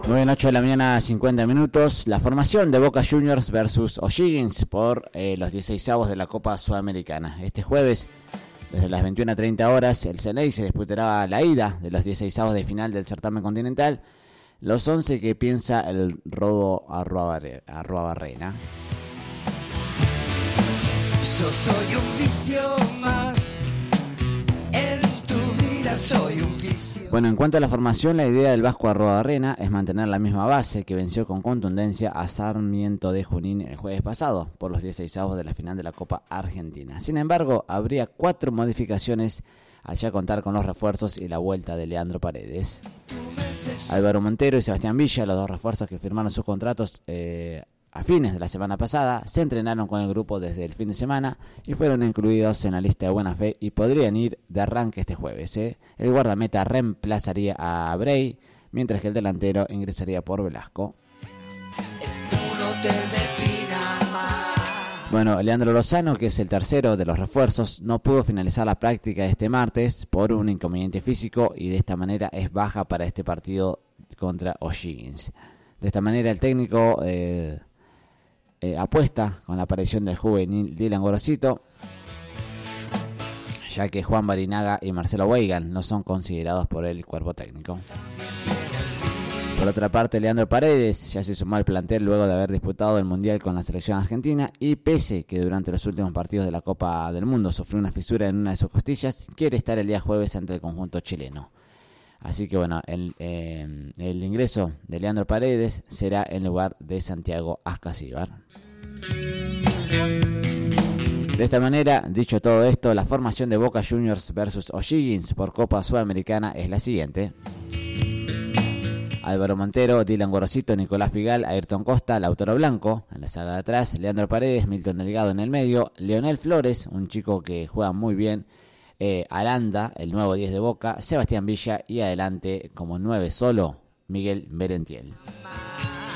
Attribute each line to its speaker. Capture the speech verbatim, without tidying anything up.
Speaker 1: Muy bien, ocho de la mañana, cincuenta minutos. La formación de Boca Juniors versus O'Higgins por eh, los dieciseisavos de la Copa Sudamericana. Este jueves, desde las veintiuna treinta horas, el Ceney se disputará la ida de los dieciseisavos de final del certamen continental. Los once que piensa el Rodo Arruabarrena.
Speaker 2: Yo soy un vicio más, en tu vida soy un vicio.
Speaker 1: Bueno, en cuanto a la formación, la idea del Vasco Arruabarrena es mantener la misma base que venció con contundencia a Sarmiento de Junín el jueves pasado por los dieciseisavos de la final de la Copa Argentina. Sin embargo, habría cuatro modificaciones al ya contar con los refuerzos y la vuelta de Leandro Paredes. Álvaro Montero y Sebastián Villa, los dos refuerzos que firmaron sus contratos eh, a fines de la semana pasada, se entrenaron con el grupo desde el fin de semana y fueron incluidos en la lista de buena fe y podrían ir de arranque este jueves. ¿eh? El guardameta reemplazaría a Bray, mientras que el delantero ingresaría por Velasco. Bueno, Leandro Lozano, que es el tercero de los refuerzos, no pudo finalizar la práctica este martes por un inconveniente físico y de esta manera es baja para este partido contra O'Higgins. De esta manera el técnico eh, eh, apuesta con la aparición del juvenil Dylan Gorosito, ya que Juan Barinaga y Marcelo Weigan no son considerados por el cuerpo técnico. Por otra parte, Leandro Paredes ya se sumó al plantel luego de haber disputado el Mundial con la selección argentina y pese que durante los últimos partidos de la Copa del Mundo sufrió una fisura en una de sus costillas, quiere estar el día jueves ante el conjunto chileno. Así que bueno, el, eh, el ingreso de Leandro Paredes será en lugar de Santiago Ascasíbar. De esta manera, dicho todo esto, la formación de Boca Juniors versus O'Higgins por Copa Sudamericana es la siguiente. Álvaro Montero, Dylan Gorosito, Nicolás Figal, Ayrton Costa, Lautaro Blanco en la saga de atrás, Leandro Paredes, Milton Delgado en el medio, Leonel Flores, un chico que juega muy bien, eh, Aranda, el nuevo diez de Boca, Sebastián Villa y adelante como nueve solo, Miguel Merentiel.